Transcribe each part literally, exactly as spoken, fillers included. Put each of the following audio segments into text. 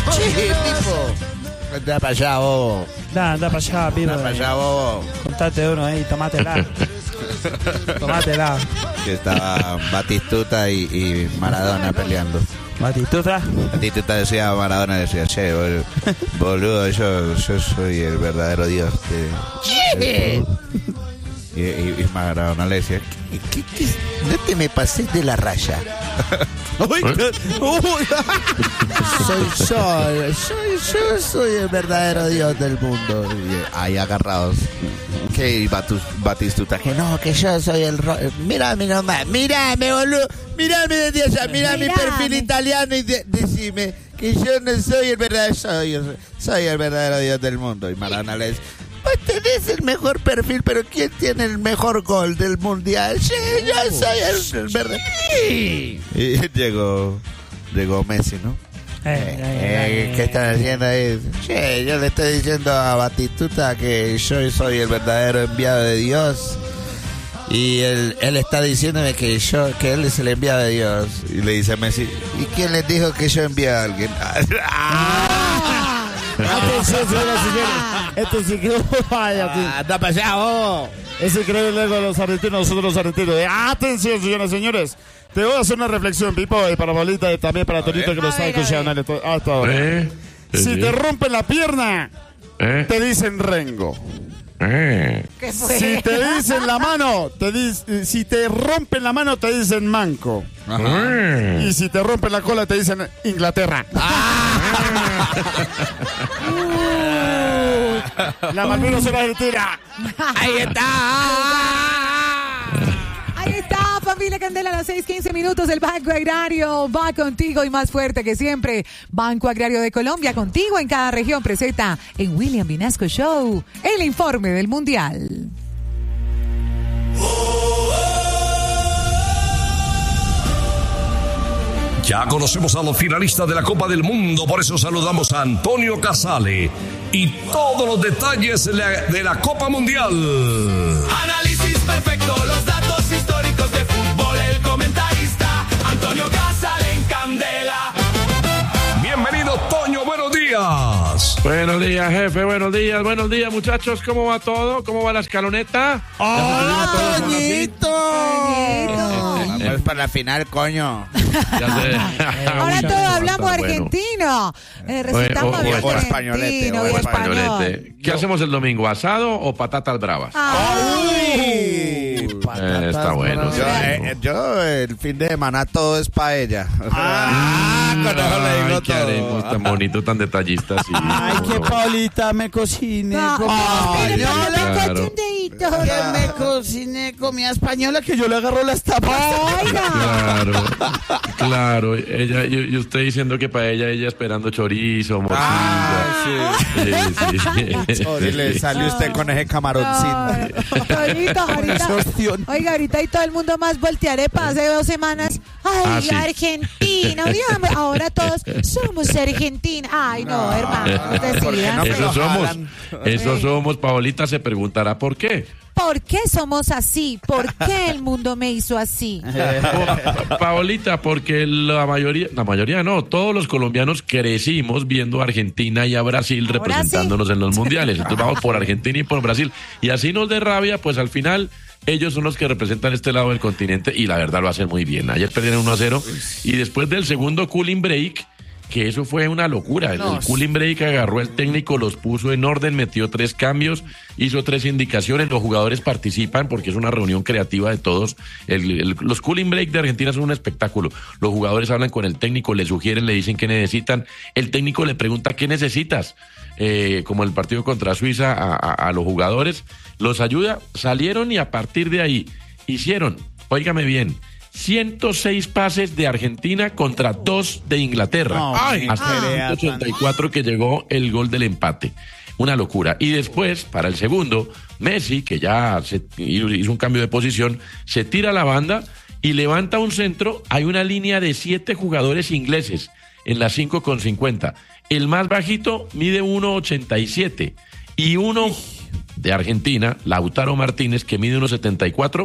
Sí, tipo. Anda para allá, bobo. Da, anda para allá, pibe. Anda para allá, bobo. Contate uno ahí, tomátela. Tomátela. Que estaban Batistuta y, y Maradona peleando. Batistuta. Batistuta decía a Maradona, decía, che, bol, boludo, yo, yo soy el verdadero Dios. De, y, y, y Maradona le decía, ¿qué, qué, qué? No te me pases de la raya. Uy, uy. soy yo, soy yo, soy el verdadero Dios del mundo. Y ahí agarrados. Que Batistuta, que no, que yo soy el ro... Mírame nomás, mírame, boludo. Mírame desde allá, mira mi perfil italiano y de, decime que yo no soy el verdadero, soy, soy el verdadero Dios del mundo. Y Maradona le dice, pues tenés el mejor perfil, pero ¿quién tiene el mejor gol del mundial? Sí, yo soy el, el verdadero. Sí. Y llegó, llegó Messi, ¿no? Eh, eh, eh, ¿Qué están haciendo ahí? Sí, yo le estoy diciendo a Batistuta que yo soy el verdadero enviado de Dios. Y él, él está diciéndome que yo, que él es el enviado de Dios. Y le dice a Messi, ¿y quién les dijo que yo envié a alguien? Atención, señoras y señores. Esto sí que vaya, tío. Anda para allá, vos. Es increíble algo de los argentinos, nosotros los argentinos. Atención, señoras y señores. Te voy a hacer una reflexión, Pipo, y para Bolita y también para Tonito que lo está escuchando hasta ahora. ¿Eh? Si te rompen la pierna, ¿Eh? te dicen rengo. ¿Eh? ¿Qué fue? Si te dicen la mano, te dic- si te rompen la mano, te dicen manco. ¿Eh? Y si te rompen la cola, te dicen Inglaterra. Uh, la Malvinas es la Argentina. Ahí está. Ahí está, familia Candela, a las seis quince minutos. El Banco Agrario va contigo y más fuerte que siempre. Banco Agrario de Colombia, contigo en cada región. Presenta en William Vinasco Show el informe del Mundial. Ya conocemos a los finalistas de la Copa del Mundo, por eso saludamos a Antonio Casale y todos los detalles de la, de la Copa Mundial. Análisis perfecto, los datos históricos de fútbol, el comentarista Antonio Casale en Candela. Bienvenido, Toño, buenos días. Buenos días, jefe, buenos días, buenos días, muchachos. ¿Cómo va todo? ¿Cómo va la escaloneta? ¡Hola, Toñito. Vamos para la final, coño. Ya sé. Ahora todos hablamos Está bueno. argentino. Eh, recitamos O- o- hablando o españolete, argentino o y O español. españolete. ¿Qué hacemos el domingo? ¿Asado o patatas bravas? Uy. Eh, está bueno. Yo, sí. eh, yo el fin de semana todo es paella. Ah, con eso le digo Ay, qué haremos todo. tan bonito, tan detallista. Sí, Ay, cómo que no. Paulita me cocine. No, como- pero Ay, no le claro. coche un dedito. Que me cocine comida española que yo le agarro las tapas. Oiga. Claro, claro. Ella, y, y usted diciendo que para ella, ella esperando chorizo, morcilla. Ah, Sí, sí, sí. Y le sale usted con ese camaroncito. Toñito, ahorita, oiga, ahorita hay todo el mundo más voltearepa. Hace dos semanas, ay, Ah, sí. Argentina, dígame, ahora todos somos Argentina. Ay, no, hermano, no te ¿por qué sigas. no me Eso lo somos, jalan? eso somos. Paolita se preguntará por qué. ¿Por qué somos así? ¿Por qué el mundo me hizo así? Pa- Paolita, porque la mayoría, la mayoría no, todos los colombianos crecimos viendo a Argentina y a Brasil Ahora representándonos sí. en los mundiales. Entonces vamos por Argentina y por Brasil. Y así nos de rabia, pues al final ellos son los que representan este lado del continente y la verdad lo hacen muy bien. Ayer perdieron uno a cero y después del segundo cooling break, que eso fue una locura. El, el cooling break agarró el técnico, los puso en orden, metió tres cambios, hizo tres indicaciones, los jugadores participan porque es una reunión creativa de todos. El, el- los cooling break de Argentina son un espectáculo. Los jugadores hablan con el técnico, le sugieren, le dicen qué necesitan. El técnico le pregunta qué necesitas, eh, como el partido contra Suiza a, a- a los jugadores. Los ayuda, salieron y a partir de ahí hicieron, óigame bien, ciento seis pases de Argentina contra dos de Inglaterra. No, Ay, hasta ah. el ochenta y cuatro que llegó el gol del empate. Una locura. Y después, para el segundo, Messi, que ya se hizo un cambio de posición, se tira a la banda y levanta un centro. Hay una línea de siete jugadores ingleses en las cinco con cincuenta. El más bajito mide uno ochenta y siete y uno de Argentina, Lautaro Martínez, que mide uno setenta y cuatro,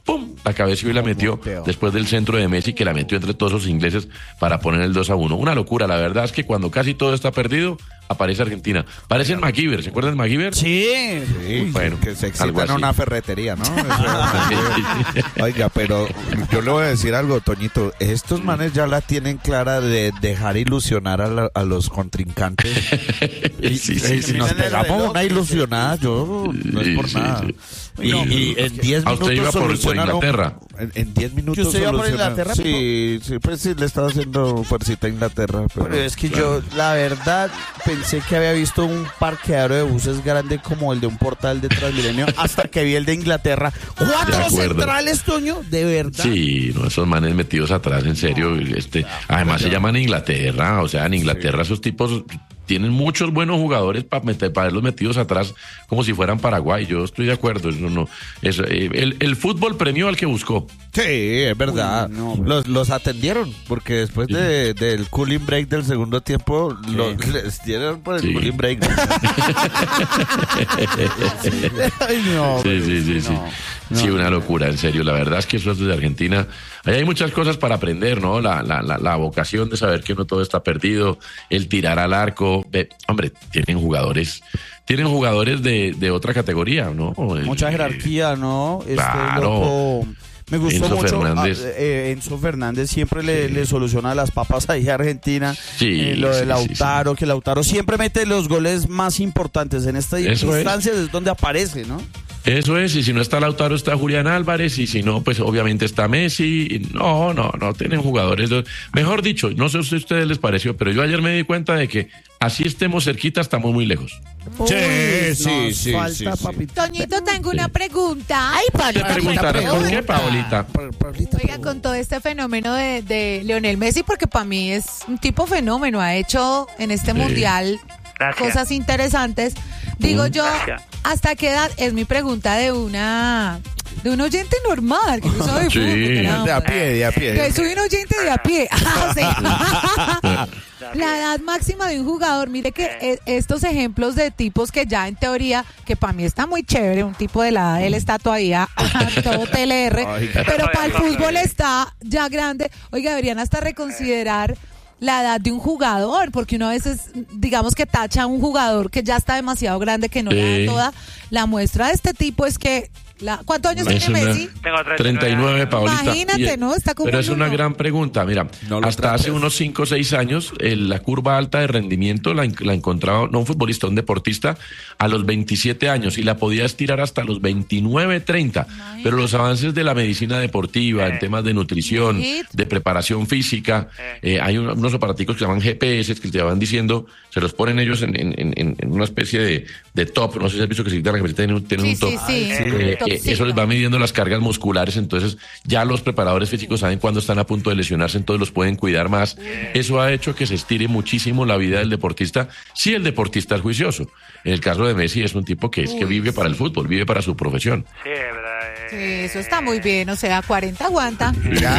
¡pum! La cabeció y la metió después del centro de Messi, que la metió entre todos los ingleses para poner el dos a uno. Una locura, la verdad es que cuando casi todo está perdido, aparece Argentina. Parece el MacGyver, ¿se acuerdan de MacGyver? Sí. Sí, bueno, que se algo excitan en así. una ferretería, ¿no? Eso- Oiga, pero yo le voy a decir algo, Toñito. Estos manes ya la tienen clara de dejar ilusionar a, la- a los contrincantes. Y, Sí, y sí, si sí. nos Miren el pegamos reloj, una ilusionada, yo no es por Sí, sí, nada. sí. Y, y en diez Ah, usted minutos iba por- por solucionaron- Inglaterra. En, en diez minutos ¿Que usted iba por solucionaron- Inglaterra, Sí, sí, pues sí, le estaba haciendo fuercita a Inglaterra. Pero, Pero es que yo, la verdad, pensé que había visto un parqueadero de buses grande como el de un portal de Transmilenio hasta que vi el de Inglaterra. De ¿Cuatro acuerdo. centrales, Toño? De verdad. Sí, no, esos manes metidos atrás, en serio. Este, además se llaman Inglaterra, o sea, en Inglaterra esos tipos tienen muchos buenos jugadores para meter, para verlos metidos atrás como si fueran Paraguay. Yo estoy de acuerdo. Eso no, eso, eh, el, el fútbol premió al que buscó. sí, es verdad. Uy, no, los, los atendieron, porque después de, del cooling break del segundo tiempo, los, les dieron por el Sí. cooling break. Ay, no. Sí, sí, sí, sí. no, Sí, no, una locura, en serio. La verdad es que eso es de Argentina. Ahí hay muchas cosas para aprender, ¿no? La, la, la, la vocación de saber que no todo está perdido, el tirar al arco. Ve, hombre, tienen jugadores, tienen jugadores de, de otra categoría, ¿no? Mucha Eh, jerarquía, ¿no? Este claro. loco. Me gustó Enzo mucho. Fernández. ah, eh, Enzo Fernández siempre le, le soluciona las papas ahí a Argentina. Sí, Eh, lo de sí, Lautaro, que Lautaro siempre mete los goles más importantes. En estas Eso es. instancias es. donde aparece, ¿no? Eso es, y si no está Lautaro está Julián Álvarez, y si no, pues obviamente está Messi. Y no, no, no tienen jugadores. Mejor dicho, no sé si a ustedes les pareció, pero yo ayer me di cuenta de que así estemos cerquita, estamos muy lejos. Uy, sí, nos sí, falta, sí, sí. papito. Toñito, tengo una pregunta. Ay, Pablito, Preguntar, ¿por qué, Paolita? Oiga, con todo este fenómeno de, de Lionel Messi, porque para mí es un tipo fenómeno, ha hecho en este Sí. mundial Gracias. cosas interesantes. Digo yo, Gracias. ¿hasta qué edad? Es mi pregunta de una de un oyente normal, que no sabe de Sí. fútbol, caramba. De a pie, de a pie. Que soy un oyente de a pie. Ah, sí. La edad máxima de un jugador, mire que eh, estos ejemplos de tipos que ya en teoría, que para mí está muy chévere, un tipo de la edad, él está todavía todo T L R, Oiga. pero para el fútbol está ya grande. Oiga, deberían hasta reconsiderar la edad de un jugador, porque uno a veces, digamos que tacha a un jugador que ya está demasiado grande, que no le Sí. da toda. La muestra de este tipo es que, la, ¿cuántos años Es tiene una- Messi? Tengo treinta y nueve, Paolita. Imagínate, Y- ¿no? Está como Pero es una uno. gran pregunta. Mira, No lo hasta hace trates. unos cinco o seis años, eh, la curva alta de rendimiento la, en- la encontraba, no un futbolista, un deportista, a los veintisiete años y la podía estirar hasta los veintinueve, treinta. Pero los avances de la medicina deportiva, en temas de nutrición, Hit. de preparación física, eh, hay un- unos aparaticos que se llaman G P S que te van diciendo, se los ponen ellos en, en- en- en una especie de, de top. No sé si has visto que se quita la camiseta, tienen un, tienen Sí, un top. sí, sí. Eh, Top eh, cinco. eso les va midiendo las cargas musculares, entonces ya los preparadores físicos saben cuándo están a punto de lesionarse, entonces los pueden cuidar más. Eso ha hecho que se estire muchísimo la vida del deportista, si el deportista es juicioso. En el caso de Messi es un tipo que es que vive para el fútbol, vive para su profesión. Sí, es verdad. Sí, eh, eso está muy bien, o sea, cuarenta aguanta.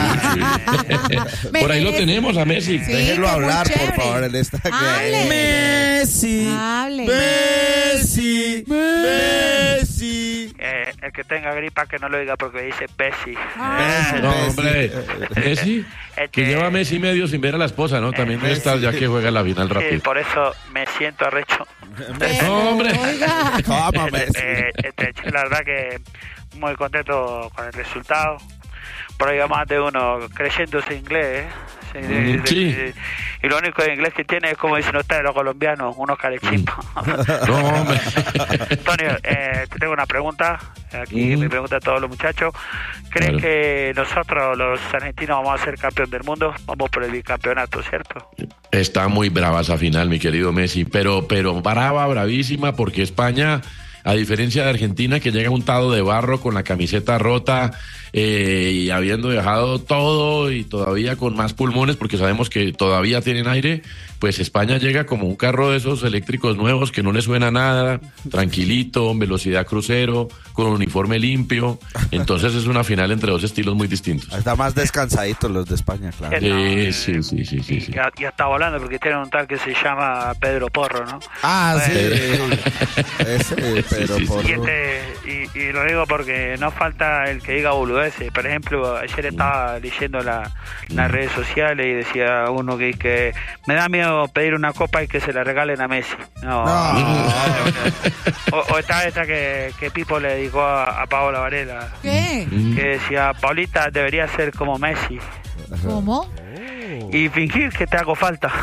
Por ahí lo tenemos a Messi. Sí, Déjelo que muy hablar, por chévere. favor. Él está Hable. Messi. Hable. Messi. Messi. eh, el que tenga gripa que no lo diga porque dice Bessie. Ah. No, hombre, Messi, que Este- lleva Messi medio sin ver a la esposa, ¿no? También debe estar ya que juega la final Sí, rápido. por eso me siento arrecho. No, hombre. Oiga. Toma, Messi. Eh, este, che, la verdad que muy contento con el resultado. Por ahí va más de uno creyéndose inglés. ¿eh? Sí, de- Mm, de- sí. de- y lo único de inglés que tiene es como dicen ustedes los colombianos, unos carechimpos. No, hombre. Antonio, eh, te tengo una pregunta. Aquí Mm. me pregunta a todos los muchachos. ¿Creen Claro. que nosotros, los argentinos, vamos a ser campeón del mundo? Vamos por el bicampeonato, ¿cierto? Está muy brava esa final, mi querido Messi, pero, pero brava, bravísima, porque España, a diferencia de Argentina, que llega untado de barro con la camiseta rota eh, y habiendo dejado todo y todavía con más pulmones, porque sabemos que todavía tienen aire, pues España llega como un carro de esos eléctricos nuevos que no le suena nada, tranquilito, velocidad crucero, con uniforme limpio. Entonces es una final entre dos estilos muy distintos. Está más descansaditos los de España, claro. Sí, sí, sí, sí, sí, sí. Ya, ya está volando porque tiene un tal que se llama Pedro Porro, ¿no? Ah, sí. Bueno. Ese Pedro Sí, sí, sí. Porro. Y, este, y, y lo digo porque no falta el que diga boludeces. Por ejemplo, ayer estaba leyendo la, las redes sociales y decía uno que, que me da miedo pedir una copa y que se la regalen a Messi. No. No. O, o está esta que, que Pipo le dedicó a, a Paola Varela. ¿Qué? Que decía, Paulita debería ser como Messi. ¿Cómo? Y fingir que te hago falta.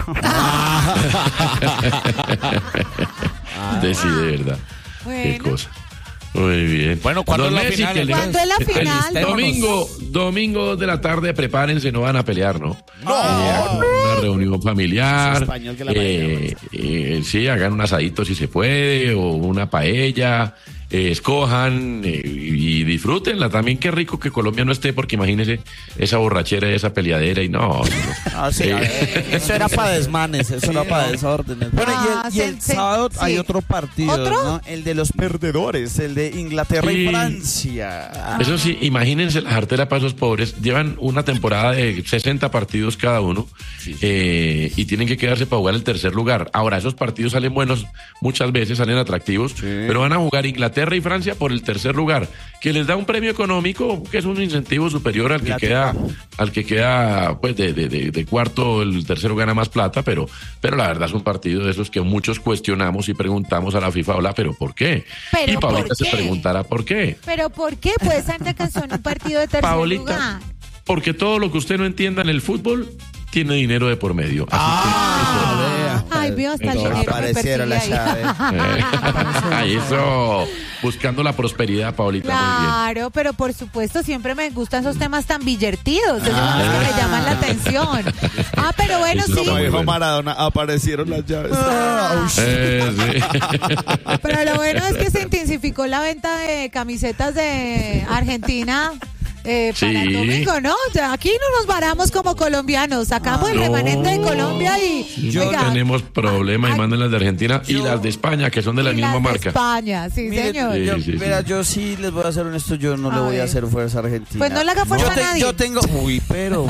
De sí, de verdad. Qué Bueno. cosa. Muy bien. Bueno, ¿cuándo Don es la Messi, final, que le- ¿Cuándo es la el final? Domingo, domingo dos de la tarde, prepárense, no van a pelear, ¿no? No. Eh, hagan una reunión familiar. Es español que la eh, eh, sí, hagan un asadito si se puede, o una paella. Eh, escojan eh, y, y disfrútenla. También qué rico que Colombia no esté, porque imagínense esa borrachera y esa peleadera y no. no. Ah, sí, Eh, eso era para desmanes, eso era para desórdenes. Bueno, Ah, y el, y el se- se- sábado sí. hay otro partido, ¿Otro? ¿no? El de los perdedores, el de Inglaterra Sí. y Francia. Eso sí, imagínense la jartera para esos pobres. Llevan una temporada de sesenta partidos cada uno eh, y tienen que quedarse para jugar el tercer lugar. Ahora, esos partidos salen buenos, muchas veces salen atractivos, pero van a jugar Inglaterra y Francia por el tercer lugar, que les da un premio económico que es un incentivo superior al que queda, al que queda pues de, de, de, de cuarto, el tercero gana más plata, pero, pero la verdad es un partido de esos que muchos cuestionamos y preguntamos a la FIFA, hola, pero ¿por qué? ¿Pero Y Paulita por se qué? preguntará ¿por qué? ¿Pero por qué puede Santa Canción un partido de tercer Paulita, lugar? porque todo lo que usted no entienda en el fútbol tiene dinero de por medio. Así Ah, Ay, vio, hasta el Entonces, dinero me aparecieron persigue la ahí. llave. que, eh, ahí eso, buscando la prosperidad, Paulita, muy bien. Claro, pero por supuesto siempre me gustan esos temas tan divertidos, esos son los que me llaman la atención. Ah, pero bueno, Eso sí, está muy Dijo bueno. Maradona, aparecieron las llaves. Eh, sí. pero lo bueno es que se intensificó la venta de camisetas de Argentina. Eh, para el Sí. domingo, ¿no? Ya aquí no nos varamos como colombianos, sacamos el No. remanente de Colombia y No oiga, tenemos problema y ay, mandan las de Argentina y yo- las de España, que son de la y misma las de marca. España, sí, Mire, señor. Sí, yo, sí, sí. mira, yo sí les voy a ser honesto, yo no A le voy ver. a hacer fuerza a Argentina. Pues no le haga fuerza yo a te- nadie. Yo tengo, uy, pero,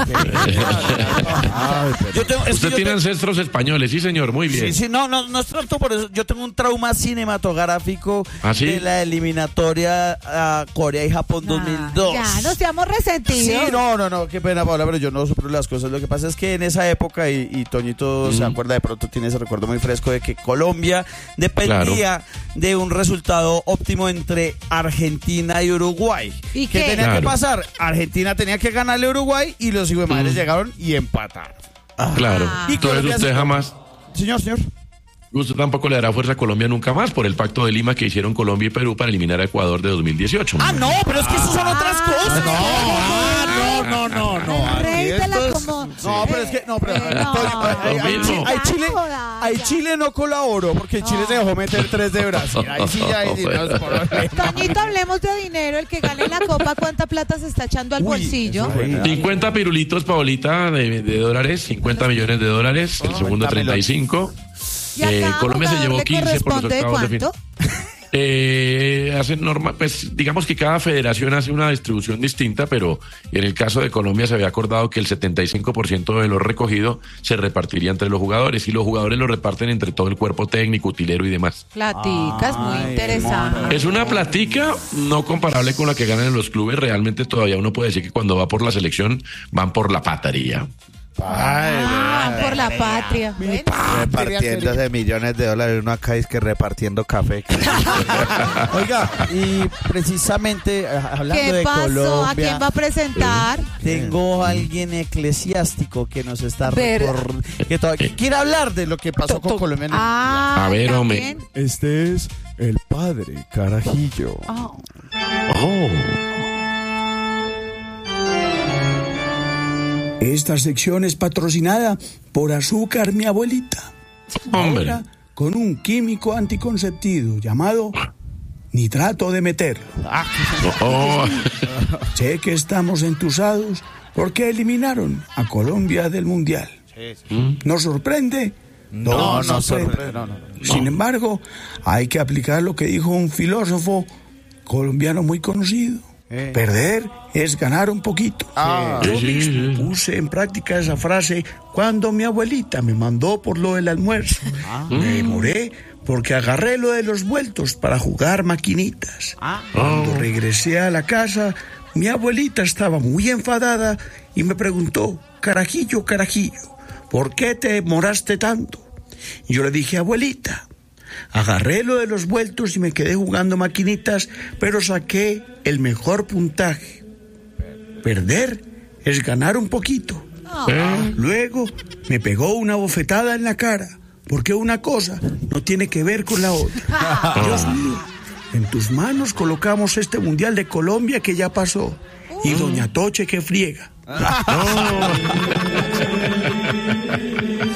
Ay, pero- yo tengo, es que Usted yo tiene te- ancestros españoles, sí, señor, muy bien. Sí, sí, no, no, no es tanto por eso. Yo tengo un trauma cinematográfico ¿Ah, sí? de la eliminatoria a Corea y Japón dos mil dos. Ah, ya, no seamos resentidos. Sí, no, no, no, qué pena, Paola, pero yo no supero las cosas. Lo que pasa es que en esa época, y, y Toñito se acuerda, de pronto tiene ese recuerdo muy fresco de que Colombia dependía de un resultado óptimo entre Argentina y Uruguay. ¿Y ¿Qué qué? tenía que Claro. pasar? Argentina tenía que ganarle a Uruguay y los hijos de madres llegaron y empataron. Claro. Ah. Y Entonces Colombia usted se- jamás, Señor, señor. usted tampoco le dará fuerza a Colombia nunca más por el pacto de Lima que hicieron Colombia y Perú para eliminar a Ecuador de dos mil dieciocho. Ah, no, pero es que eso son otras cosas. no, ah, no, no, no, no. El rey aquí de la esto es- como- No, pero es que, no, pero. Eh, no. Toño, ahí- Lo ahí, mismo. Chi- ahí Chile, Joda, ahí ya. Chile no colaboró porque Chile se dejó meter tres de Brasil. Ahí sí ya hay dineros por Toñito, hablemos de dinero. El que gane la copa, ¿cuánta plata se está echando al Uy, bolsillo? eso fue- cincuenta pirulitos, Paolita, de, de dólares, cincuenta millones de dólares, el segundo treinta y cinco. ¿Y a Eh, cada Colombia se jugador llevó le quince por los corresponde octavos de cuánto? final. Eh, hacen norma, pues digamos que cada federación hace una distribución distinta, pero en el caso de Colombia se había acordado que el setenta y cinco por ciento de lo recogido se repartiría entre los jugadores y los jugadores lo reparten entre todo el cuerpo técnico, utilero y demás. Platicas, muy Ay, interesante. Es una platica no comparable con la que ganan en los clubes. Realmente todavía uno puede decir que cuando va por la selección van por la patria. Ah, por la patria. Bueno. Repartiéndose millones de dólares. Uno acá es que repartiendo café. Oiga, y precisamente eh, hablando ¿Qué de pasó? Colombia, ¿A quién va a presentar? tengo a alguien eclesiástico que nos está Ver- recor- que, to- que quiere hablar de lo que pasó con Colombia. en el Ah, A ver, hombre. también. Este es el padre Carajillo. Oh. Oh. Esta sección es patrocinada por Azúcar Mi Abuelita. Hombre. Ahora con un químico anticonceptivo llamado nitrato de meterlo. Oh. Sé que estamos entusados porque eliminaron a Colombia del Mundial. Nos sorprende No, Todo no, se aprende. sorprende, no, no. Sin embargo, hay que aplicar lo que dijo un filósofo colombiano muy conocido. Eh. Perder es ganar un poquito. Ah. Yo Sí, mismo sí. puse en práctica esa frase cuando mi abuelita me mandó por lo del almuerzo. Me demoré porque agarré lo de los vueltos para jugar maquinitas. Cuando regresé a la casa, mi abuelita estaba muy enfadada y me preguntó, carajillo, carajillo, ¿por qué te demoraste tanto? Y yo le dije, abuelita, agarré lo de los vueltos y me quedé jugando maquinitas, pero saqué el mejor puntaje. Perder es ganar un poquito. ¿Eh? Luego me pegó una bofetada en la cara, porque una cosa no tiene que ver con la otra. Dios mío, en tus manos colocamos este Mundial de Colombia que ya pasó, y Doña Toche que friega. No.